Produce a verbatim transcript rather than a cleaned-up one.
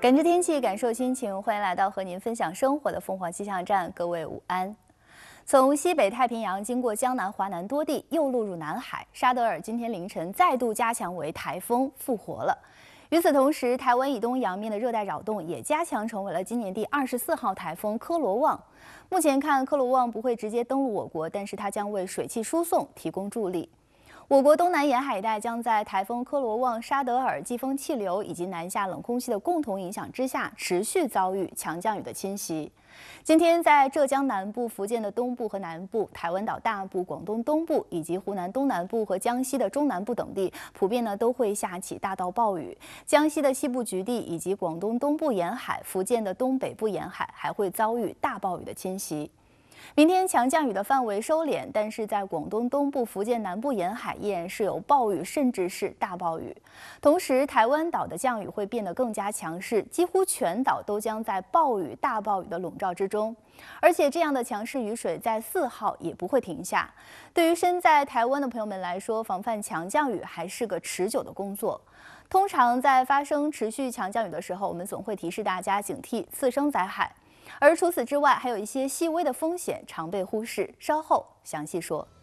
感知天气，感受心情，欢迎来到和您分享生活的凤凰气象站。各位午安。从西北太平洋经过江南、华南多地，又落入南海。沙德尔今天凌晨再度加强为台风，复活了。与此同时，台湾以东洋面的热带扰动也加强，成为了今年第二十四号台风科罗旺。目前看，科罗旺不会直接登陆我国，但是它将为水汽输送提供助力。 我国东南沿海一带将在台风科罗旺、沙德尔季风气流以及南下冷空气的共同影响之下，持续遭遇强降雨的侵袭。今天在浙江南部、福建的东部和南部、台湾岛大部、广东东部以及湖南东南部和江西的中南部等地，普遍呢都会下起大到暴雨。江西的西部局地以及广东东部沿海、福建的东北部沿海还会遭遇大暴雨的侵袭。 明天强降雨的范围收敛，但是在广东东部、福建南部沿海依然是有暴雨，甚至是大暴雨。同时，台湾岛的降雨会变得更加强势，几乎全岛都将在暴雨、大暴雨的笼罩之中。而且，这样的强势雨水在四号也不会停下。对于身在台湾的朋友们来说，防范强降雨还是个持久的工作。 通常在发生持续强降雨的时候，我们总会提示大家警惕次生灾害。而除此之外，还有一些细微的风险常被忽视。稍后详细说。